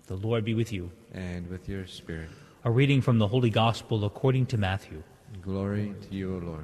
The Lord be with you. And with your spirit. A reading from the Holy Gospel according to Matthew. Glory to you, O Lord.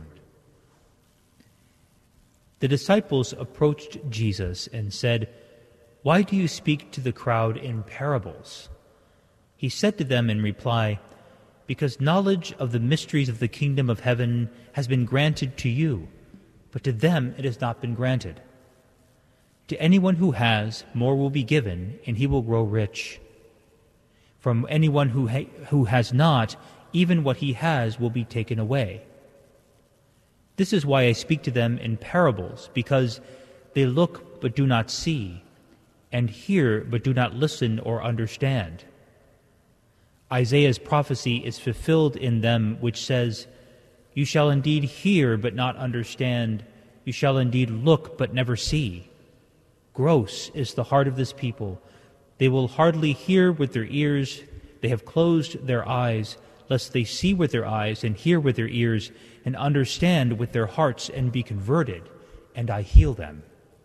The disciples approached Jesus and said, "Why do you speak to the crowd in parables?" He said to them in reply, "Because knowledge of the mysteries of the kingdom of heaven has been granted to you, but to them it has not been granted. To anyone who has, more will be given, and he will grow rich. From anyone who has not, even what he has will be taken away. This is why I speak to them in parables, because they look but do not see, and hear but do not listen or understand. Isaiah's prophecy is fulfilled in them, which says, 'You shall indeed hear but not understand. You shall indeed look but never see.' Gross is the heart of this people. They will hardly hear with their ears. They have closed their eyes, lest they see with their eyes and hear with their ears and understand with their hearts and be converted, and I heal them.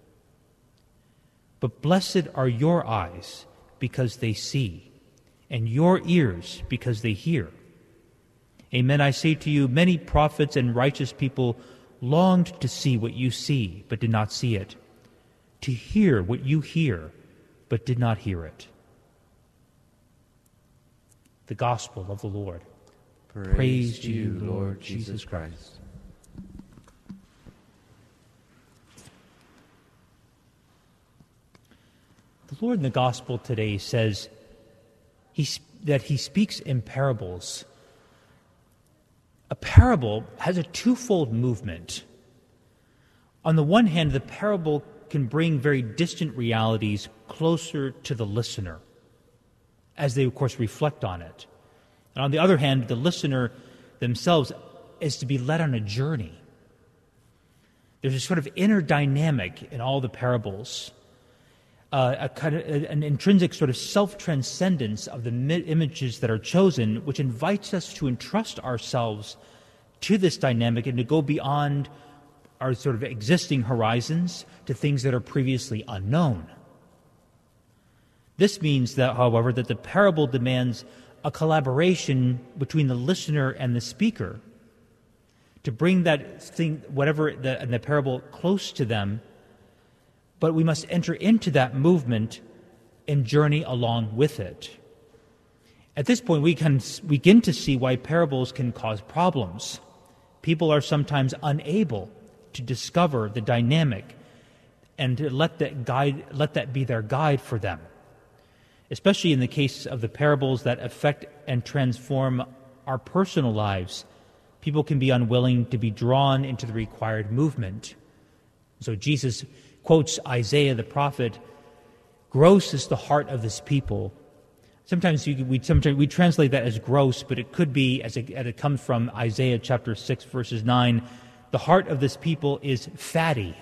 But blessed are your eyes because they see, and your ears because they hear. Amen, I say to you, many prophets and righteous people longed to see what you see, but did not see it, to hear what you hear, but did not hear it." The Gospel of the Lord. Praise to you, Lord Jesus Christ. The Lord in the Gospel today says that he speaks in parables. A parable has a twofold movement. On the one hand, the parable can bring very distant realities closer to the listener, as they, of course, reflect on it. And on the other hand, the listener themselves is to be led on a journey. There's a sort of inner dynamic in all the parables, an intrinsic sort of self-transcendence of the images that are chosen, which invites us to entrust ourselves to this dynamic and to go beyond our sort of existing horizons to things that are previously unknown. This means that, however, that the parable demands a collaboration between the listener and the speaker to bring that thing, whatever in the parable, close to them, but we must enter into that movement and journey along with it. At this point, we can begin to see why parables can cause problems. People are sometimes unable to discover the dynamic and to let that be their guide for them, especially in the case of the parables that affect and transform our personal lives. People can be unwilling to be drawn into the required movement. So Jesus quotes Isaiah the prophet, "Gross is the heart of this people." Sometimes we translate that as gross, but it could be, as it comes from Isaiah chapter 6, verses 9, the heart of this people is fatty,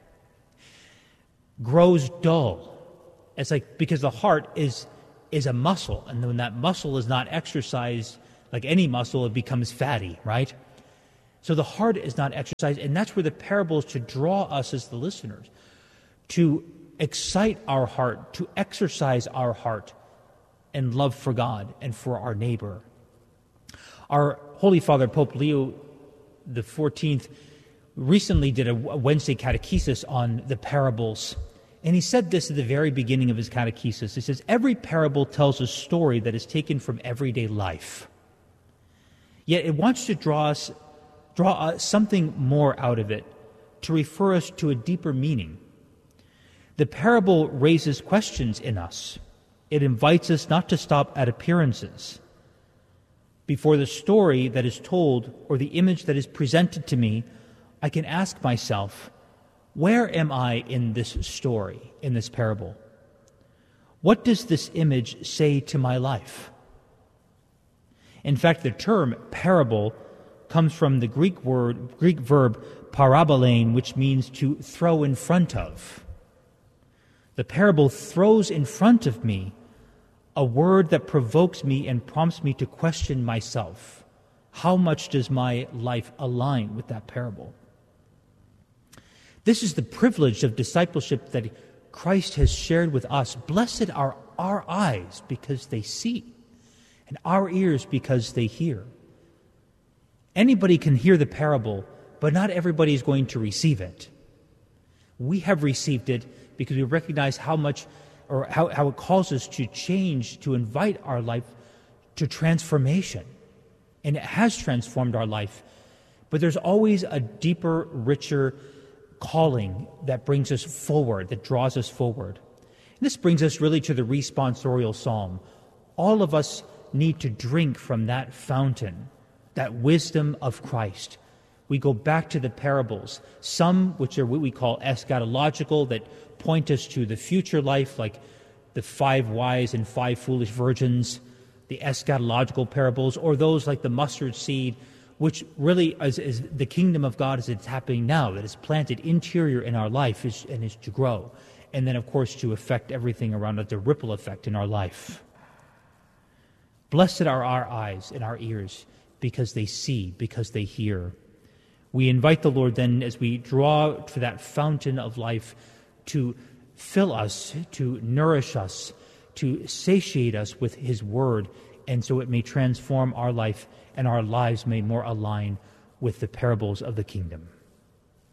grows dull. It's like, because the heart is a muscle, and when that muscle is not exercised, like any muscle, it becomes fatty, right? So the heart is not exercised, and that's where the parables should draw us as the listeners, to excite our heart, to exercise our heart and love for God and for our neighbor. Our Holy Father, Pope Leo the 14th, recently did a Wednesday catechesis on the parables. And he said this at the very beginning of his catechesis. He says, "Every parable tells a story that is taken from everyday life. Yet it wants to draw something more out of it, to refer us to a deeper meaning. The parable raises questions in us. It invites us not to stop at appearances. Before the story that is told or the image that is presented to me, I can ask myself, where am I in this story, in this parable? What does this image say to my life?" In fact, the term parable comes from the Greek verb parabolein, which means to throw in front of. The parable throws in front of me a word that provokes me and prompts me to question myself. How much does my life align with that parable? This is the privilege of discipleship that Christ has shared with us. Blessed are our eyes because they see, and our ears because they hear. Anybody can hear the parable, but not everybody is going to receive it. We have received it because we recognize how much, or how it calls us to change, to invite our life to transformation. And it has transformed our life. But there's always a deeper, richer calling that brings us forward, that draws us forward. And this brings us really to the responsorial psalm. All of us need to drink from that fountain, that wisdom of Christ. We go back to the parables, some which are what we call eschatological, that point us to the future life, like the 5 wise and 5 foolish virgins, the eschatological parables, or those like the mustard seed, which really is the kingdom of God as it's happening now, that is planted interior in our life and is to grow. And then, of course, to affect everything around it, the ripple effect in our life. Blessed are our eyes and our ears because they see, because they hear. We invite the Lord then, as we draw to that fountain of life, to fill us, to nourish us, to satiate us with His Word, and so it may transform our life and our lives may more align with the parables of the kingdom.